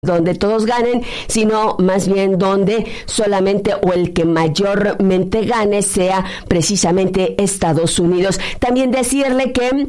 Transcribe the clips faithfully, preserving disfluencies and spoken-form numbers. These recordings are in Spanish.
donde todos ganen, sino más bien donde solamente o el que mayormente gane sea precisamente Estados Unidos. También decirle que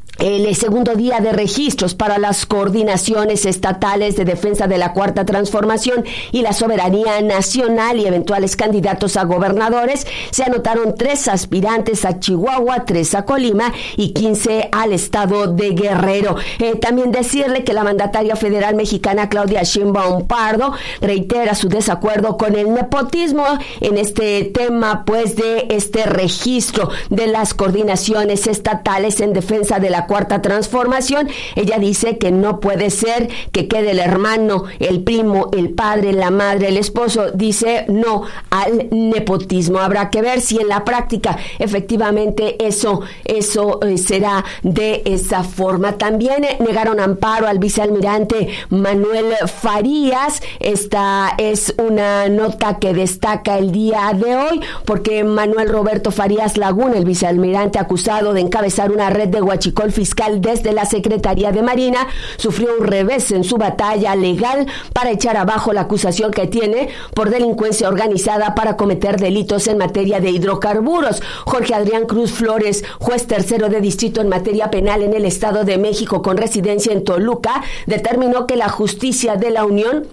el segundo día de registros para las coordinaciones estatales de defensa de la Cuarta Transformación y la soberanía nacional y eventuales candidatos a gobernadores, se anotaron tres aspirantes a Chihuahua, tres a Colima y quince al estado de Guerrero. Eh, también decirle que la mandataria federal mexicana Claudia Sheinbaum Pardo reitera su desacuerdo con el nepotismo en este tema, pues, de este registro de las coordinaciones estatales en defensa de la Cuarta Transformación. Ella dice que no puede ser que quede el hermano, el primo, el padre, la madre, el esposo. Dice no al nepotismo. Habrá que ver si en la práctica efectivamente eso, eso eh, será de esa forma. También eh, negaron amparo al vicealmirante Manuel Farías. Esta es una nota que destaca el día de hoy porque Manuel Roberto Farías Laguna, el vicealmirante acusado de encabezar una red de huachicol fiscal desde la Secretaría de Marina, sufrió un revés en su batalla legal para echar abajo la acusación que tiene por delincuencia organizada para cometer delitos en materia de hidrocarburos. Jorge Adrián Cruz Flores, juez tercero de distrito en materia penal en el Estado de México con residencia en Toluca, determinó que la justicia de la Unión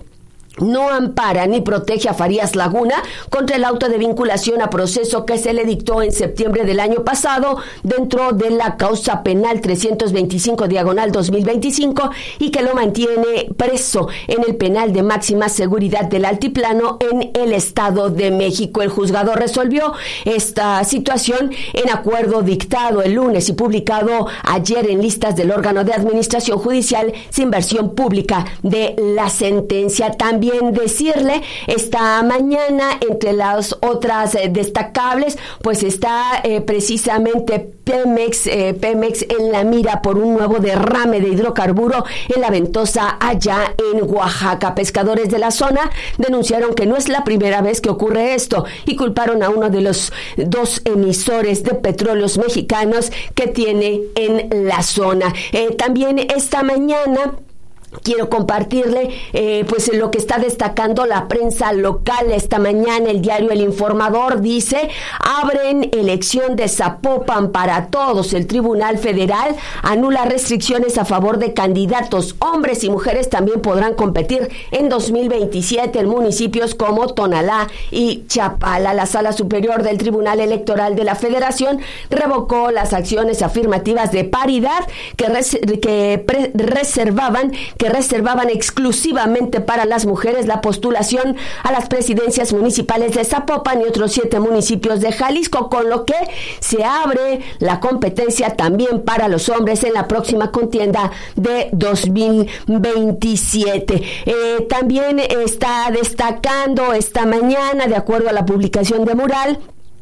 no ampara ni protege a Farías Laguna contra el auto de vinculación a proceso que se le dictó en septiembre del año pasado dentro de la causa penal trescientos veinticinco diagonal dos mil veinticinco y que lo mantiene preso en el penal de máxima seguridad del Altiplano en el Estado de México. El juzgado resolvió esta situación en acuerdo dictado el lunes y publicado ayer en listas del órgano de administración judicial sin versión pública de la sentencia. También decirle, esta mañana, entre las otras eh, destacables, pues está eh, precisamente Pemex, eh, Pemex en la mira por un nuevo derrame de hidrocarburo en la Ventosa, allá en Oaxaca. Pescadores de la zona denunciaron que no es la primera vez que ocurre esto y culparon a uno de los dos emisores de petróleos mexicanos que tiene en la zona. Eh, también esta mañana quiero compartirle eh, pues lo que está destacando la prensa local esta mañana. El diario El Informador dice: abren elección de Zapopan para todos. El Tribunal Federal anula restricciones a favor de candidatos. Hombres y mujeres también podrán competir en dos mil veintisiete en municipios como Tonalá y Chapala. La Sala Superior del Tribunal Electoral de la Federación revocó las acciones afirmativas de paridad que, res- que pre- reservaban que reservaban exclusivamente para las mujeres la postulación a las presidencias municipales de Zapopan y otros siete municipios de Jalisco, con lo que se abre la competencia también para los hombres en la próxima contienda de dos mil veintisiete. Eh, también está destacando esta mañana, de acuerdo a la publicación de Mural,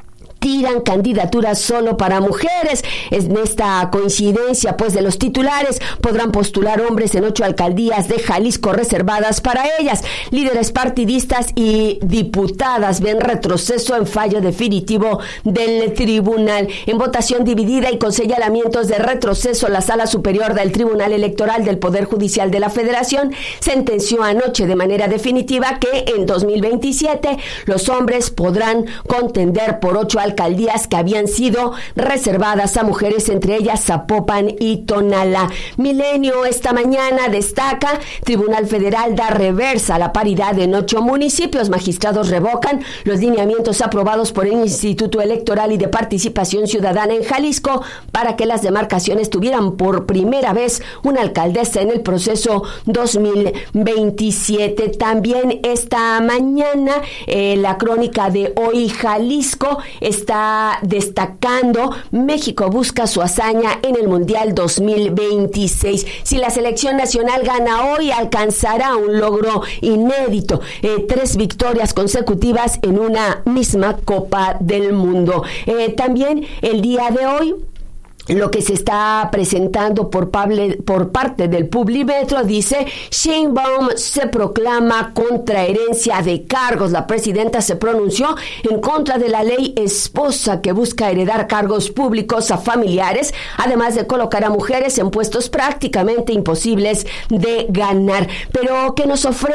tiran candidaturas solo para mujeres. En esta coincidencia, pues, de los titulares, podrán postular hombres en ocho alcaldías de Jalisco reservadas para ellas. Líderes partidistas y diputadas ven retroceso en fallo definitivo del tribunal. En votación dividida y con señalamientos de retroceso, la Sala Superior del Tribunal Electoral del Poder Judicial de la Federación sentenció anoche de manera definitiva que en dos mil veintisiete los hombres podrán contender por ocho alcaldías que habían sido reservadas a mujeres, entre ellas Zapopan y Tonalá. Milenio esta mañana destaca: Tribunal Federal da reversa a la paridad en ocho municipios. Magistrados revocan los lineamientos aprobados por el Instituto Electoral y de Participación Ciudadana en Jalisco para que las demarcaciones tuvieran por primera vez una alcaldesa en el proceso dos mil veintisiete. También esta mañana eh, la crónica de Hoy Jalisco está destacando: México busca su hazaña en el Mundial dos mil veintiséis. Si la selección nacional gana hoy, alcanzará un logro inédito, eh, tres victorias consecutivas en una misma Copa del Mundo. Eh, también el día de hoy, lo que se está presentando por, Pable, por parte del Publimetro dice: Sheinbaum se proclama contra herencia de cargos. La presidenta se pronunció en contra de la ley esposa que busca heredar cargos públicos a familiares, además de colocar a mujeres en puestos prácticamente imposibles de ganar. Pero ¿qué nos ofrece